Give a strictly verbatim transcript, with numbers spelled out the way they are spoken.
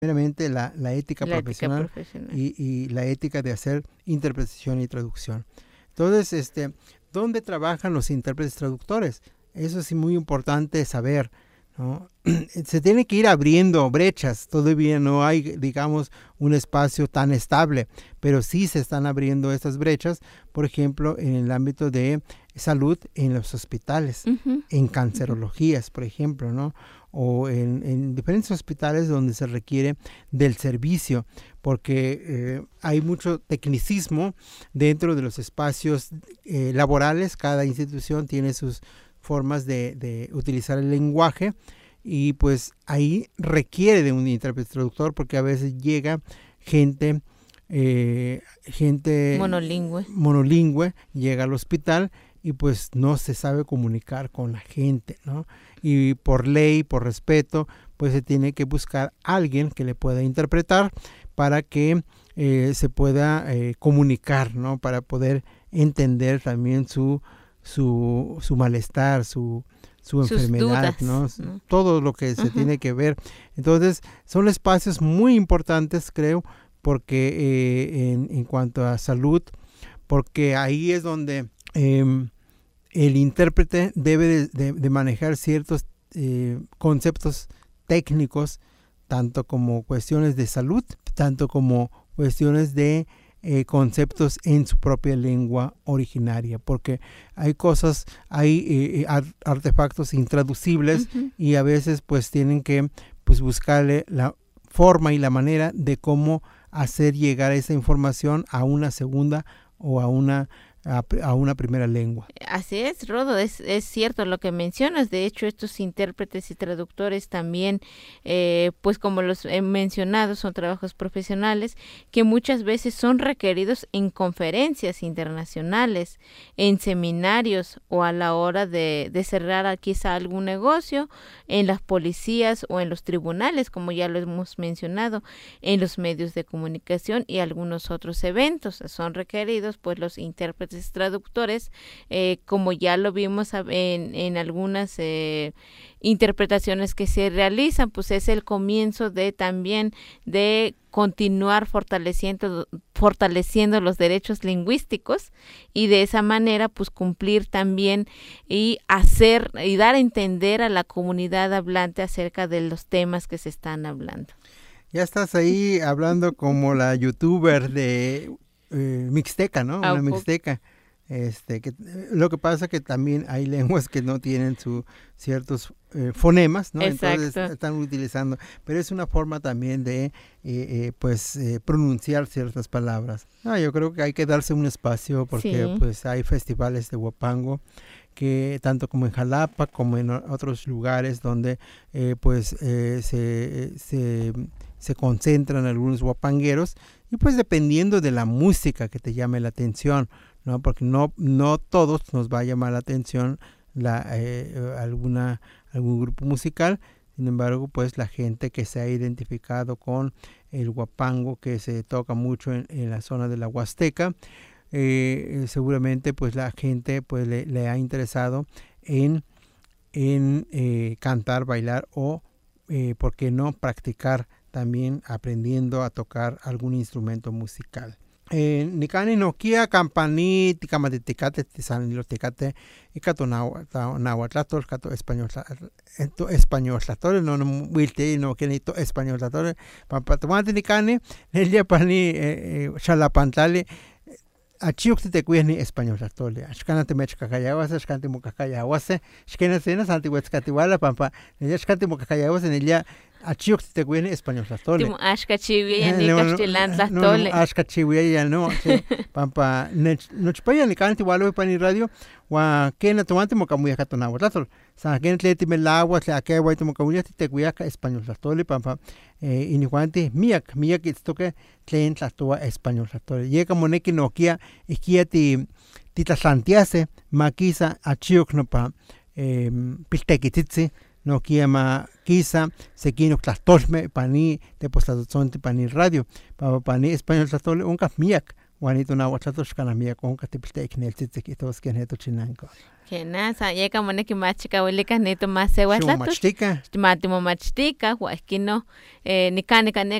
primeramente la, la ética La ética profesional, profesional. y, y la ética de hacer interpretación y traducción. Entonces, este, ¿dónde trabajan los intérpretes traductores? Eso es muy importante saber, ¿no? Se tiene que ir abriendo brechas, todavía no hay, digamos, un espacio tan estable, pero sí se están abriendo estas brechas, por ejemplo, en el ámbito de salud en los hospitales, Uh-huh. en cancerologías, por ejemplo, ¿no? O en, en diferentes hospitales donde se requiere del servicio, porque eh, hay mucho tecnicismo dentro de los espacios eh, laborales. Cada institución tiene sus formas de, de utilizar el lenguaje, y pues ahí requiere de un intérprete traductor, porque a veces llega gente eh, gente monolingüe monolingüe llega al hospital y pues no se sabe comunicar con la gente, ¿no? Y por ley, por respeto, pues se tiene que buscar a alguien que le pueda interpretar para que eh, se pueda eh, comunicar, ¿no? Para poder entender también su su, su malestar, su, su sus enfermedad, dudas, ¿no? ¿no? Todo lo que se Uh-huh. tiene que ver. Entonces, son espacios muy importantes, creo, porque eh, en, en cuanto a salud, porque ahí es donde eh, el intérprete debe de, de, de manejar ciertos eh, conceptos técnicos, tanto como cuestiones de salud, tanto como cuestiones de eh, conceptos en su propia lengua originaria, porque hay cosas, hay eh, artefactos intraducibles, uh-huh, y a veces pues tienen que pues buscarle la forma y la manera de cómo hacer llegar esa información a una segunda o a una A, a una primera lengua. Así es, Rodo, es, es cierto lo que mencionas. De hecho, estos intérpretes y traductores también, eh, pues como los he mencionado, son trabajos profesionales que muchas veces son requeridos en conferencias internacionales, en seminarios, o a la hora de, de cerrar quizá algún negocio, en las policías o en los tribunales, como ya lo hemos mencionado, en los medios de comunicación y algunos otros eventos. Son requeridos pues los intérpretes traductores, eh, como ya lo vimos en, en algunas eh, interpretaciones que se realizan, pues es el comienzo de también de continuar fortaleciendo fortaleciendo los derechos lingüísticos, y de esa manera pues cumplir también y hacer y dar a entender a la comunidad hablante acerca de los temas que se están hablando. Ya estás ahí hablando como la youtuber de Eh, mixteca, ¿no? Una mixteca. Este, que, lo que pasa que también hay lenguas que no tienen su, ciertos eh, fonemas, ¿no? Exacto. Entonces están utilizando, pero es una forma también de eh, eh, pues eh, pronunciar ciertas palabras. No, yo creo que hay que darse un espacio, porque sí, pues hay festivales de huapango, que tanto como en Jalapa como en otros lugares donde eh, pues eh, se, se, se concentran algunos huapangueros, y pues dependiendo de la música que te llame la atención, ¿no? Porque no, no todos nos va a llamar la atención la, eh, alguna, algún grupo musical. Sin embargo, pues la gente que se ha identificado con el huapango, que se toca mucho en, en la zona de la Huasteca, eh, seguramente pues la gente pues le, le ha interesado en, en eh, cantar, bailar o, eh, ¿por qué no?, practicar también aprendiendo a tocar algún instrumento musical. Nicani no kia campani ticamaticate tisanilo ticate y cato nahuatlator cato español español tlatore no no wilte no kenito español tlatore papatomate nicani nelia pani chalapantale achiuk te cuini español tlatole ashkana te mechcacayawas ashkante mucacayawas ashkena cenas antihuetzcatiwala pampa nelia ashkante mucacayawas nelia achiuk te cuini español tlatole timo ashkachiwi ni castellan tlatole ashkachiwi ya no pampa nochpaya ni canti walo pani radio wa kena tomate mocamuya catonawa tlatol sa ken tleti melagua tla que wa tomocamuya te cuya español tlatole pampa eh inihuante miak miak itstoke tlen tlatua español tlatole llega moneki nokia ikiati titlatlantiase makisa achiuk no pa eh piltekititsi no kiema kisa sekino tlatolme pani te postazonte pani radio pa pani español tlatole unka miak Juanito nahuatlatos canamia con catipiltec neltzitzquitos que neto chinanco. Que nasa, llega moneki machica huelica neto más se huatlatos. Machtica. Matimo machtica, huasquino, eh, nica nica